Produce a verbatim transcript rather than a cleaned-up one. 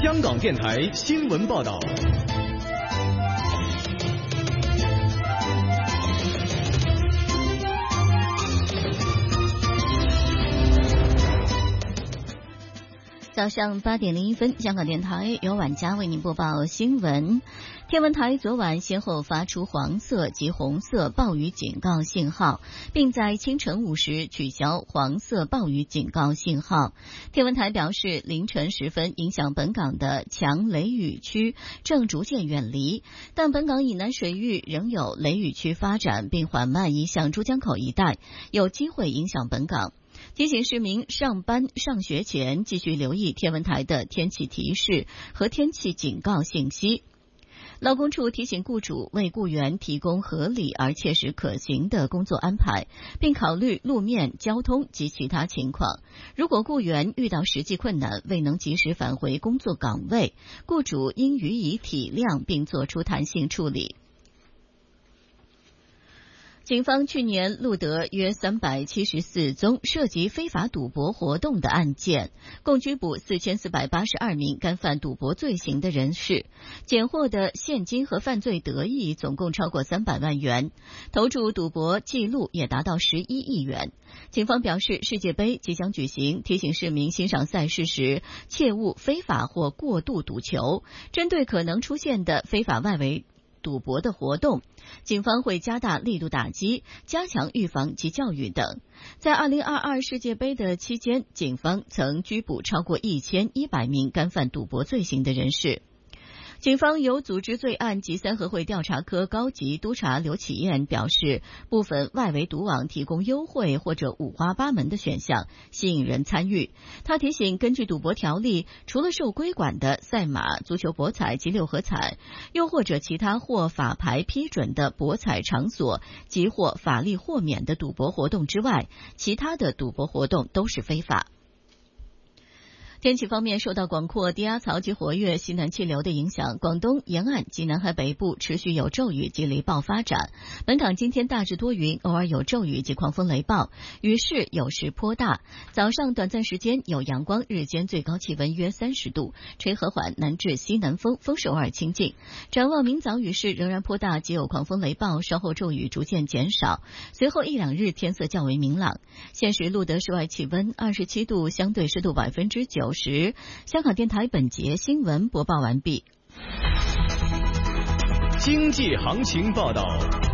香港电台新闻报道。 早上八点零一分，香港电台由晚佳为您播报新闻。天文台昨晚先后发出黄色及红色暴雨警告信号，并在清晨五时取消黄色暴雨警告信号。天文台表示，凌晨时分影响本港的强雷雨区正逐渐远离，但本港以南水域仍有雷雨区发展，并缓慢移向珠江口一带，有机会影响本港。提醒市民上班上学前继续留意天文台的天气提示和天气警告信息。劳工处提醒雇主为雇员提供合理而切实可行的工作安排，并考虑路面、交通及其他情况。如果雇员遇到实际困难，未能及时返回工作岗位，雇主应予以体谅并作出弹性处理。警方去年录得约三百七十四宗涉及非法赌博活动的案件，共拘捕四千四百八十二名干犯赌博罪行的人士，检获的现金和犯罪得益总共超过三百万元，投注赌博记录也达到十一亿元。警方表示，世界杯即将举行，提醒市民欣赏赛事时切勿非法或过度赌球，针对可能出现的非法外围赌博的活动，警方会加大力度打击，加强预防及教育等。在二零二二世界杯的期间，警方曾拘捕超过一千一百名干犯赌博罪行的人士。警方有组织罪案及三合会调查科高级督察刘启燕表示，部分外围赌网提供优惠或者五花八门的选项，吸引人参与。他提醒，根据赌博条例，除了受规管的赛马、足球博彩及六合彩，又或者其他获法牌批准的博彩场所及或法律豁免的赌博活动之外，其他的赌博活动都是非法。天气方面，受到广阔低压槽及活跃西南气流的影响，广东沿岸及南海北部持续有骤雨及雷暴发展。本港今天大致多云，偶尔有骤雨及狂风雷暴，雨势有时颇大。早上短暂时间有阳光，日间最高气温约三十度，吹和缓南至西南风，风势偶尔清劲。展望明早雨势仍然颇大，及有狂风雷暴，稍后骤雨逐渐减少，随后一两日天色较为明朗。现时录得室外气温二十七度，相对湿度百分之九十。香港电台本节新闻播报完毕。 经济行情报道。